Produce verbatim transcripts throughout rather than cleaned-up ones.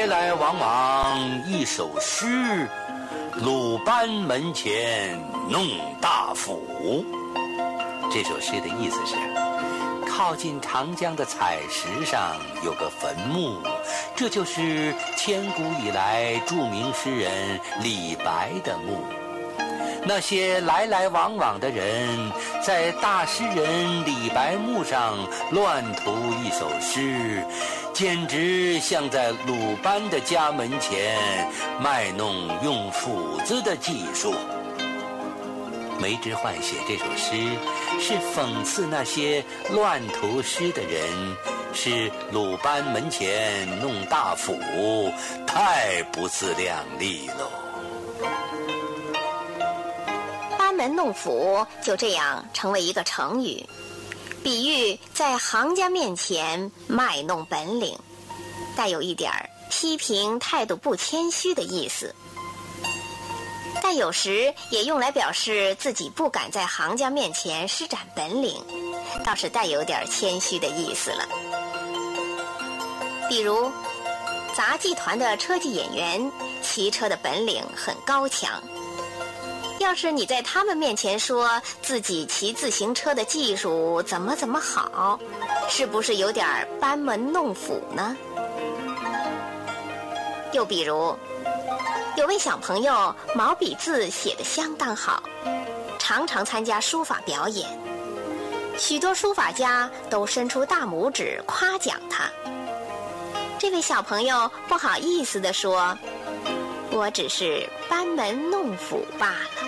来来往往一首诗，鲁班门前弄大斧。这首诗的意思是，靠近长江的采石上有个坟墓，这就是千古以来著名诗人李白的墓。那些来来往往的人，在大诗人李白墓上乱涂一首诗，简直像在鲁班的家门前卖弄用斧子的技术。梅之焕写这首诗是讽刺那些乱涂诗的人，是鲁班门前弄大斧，太不自量力喽。 班门弄斧就这样成为一个成语，比喻在行家面前卖弄本领，带有一点批评态度不谦虚的意思，但有时也用来表示自己不敢在行家面前施展本领，倒是带有点谦虚的意思了。比如杂技团的车技演员骑车的本领很高强，要是你在他们面前说自己骑自行车的技术怎么怎么好，是不是有点班门弄斧呢？又比如有位小朋友毛笔字写得相当好，常常参加书法表演，许多书法家都伸出大拇指夸奖他。这位小朋友不好意思地说，我只是班门弄斧罢了。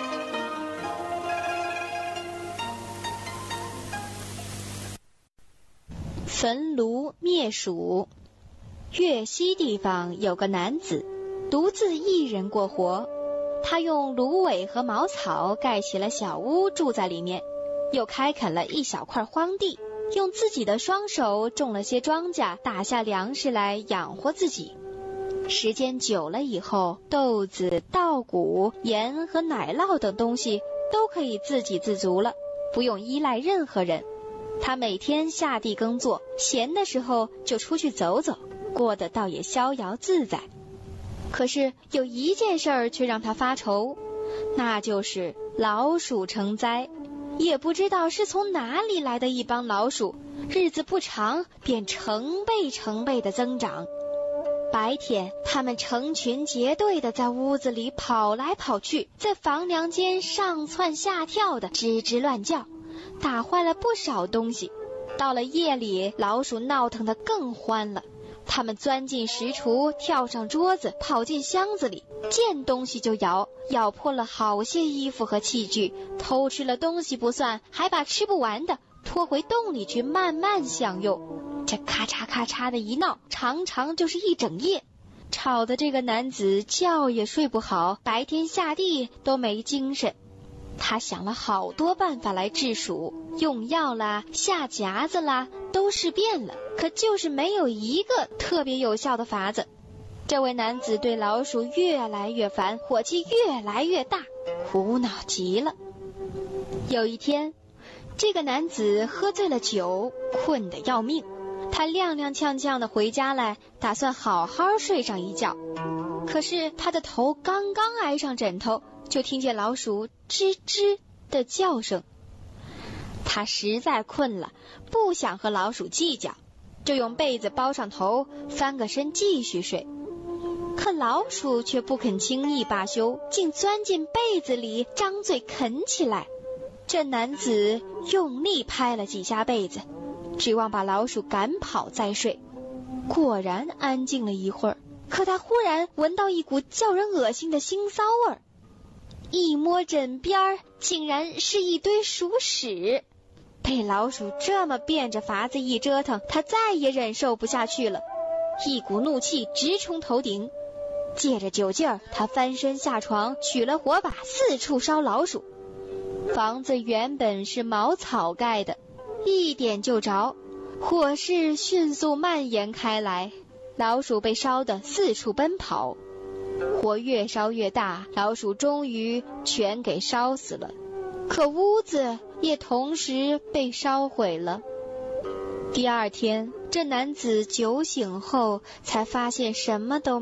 焚炉灭鼠。粤西地方有个男子独自一人过活，他用芦苇和茅草盖起了小屋，住在里面，又开垦了一小块荒地，用自己的双手种了些庄稼，打下粮食来养活自己。时间久了以后，豆子、稻谷、盐和奶酪等东西都可以自给自足了，不用依赖任何人。他每天下地耕作，闲的时候就出去走走，过得倒也逍遥自在。可是有一件事儿却让他发愁，那就是老鼠成灾。也不知道是从哪里来的一帮老鼠，日子不长便成倍成倍的增长。白天他们成群结队的在屋子里跑来跑去，在房梁间上蹿下跳的吱吱乱叫，打坏了不少东西。到了夜里，老鼠闹腾得更欢了，他们钻进食橱，跳上桌子，跑进箱子里，见东西就咬，咬破了好些衣服和器具，偷吃了东西不算，还把吃不完的拖回洞里去慢慢享用。这咔嚓咔嚓的一闹，常常就是一整夜，吵得这个男子觉也睡不好，白天下地都没精神。他想了好多办法来治鼠，用药啦，下夹子啦，都试遍了，可就是没有一个特别有效的法子。这位男子对老鼠越来越烦，火气越来越大，苦恼极了。有一天，这个男子喝醉了酒，困得要命，他踉踉跄跄的回家来，打算好好睡上一觉。可是他的头刚刚挨上枕头，就听见老鼠吱吱的叫声。他实在困了，不想和老鼠计较，就用被子包上头，翻个身继续睡。可老鼠却不肯轻易罢休，竟钻进被子里，张嘴啃起来。这男子用力拍了几下被子，指望把老鼠赶跑再睡。果然安静了一会儿，可他忽然闻到一股叫人恶心的腥臊味儿，一摸枕边，竟然是一堆鼠屎。被老鼠这么变着法子一折腾，他再也忍受不下去了，一股怒气直冲头顶。借着酒劲儿，他翻身下床，取了火把，四处烧老鼠。房子原本是茅草盖的，一点就着，火势迅速蔓延开来，老鼠被烧得四处奔跑。火越烧越大，老鼠终于全给烧死了，可屋子也同时被烧毁了。第二天，这男子酒醒后才发现什么都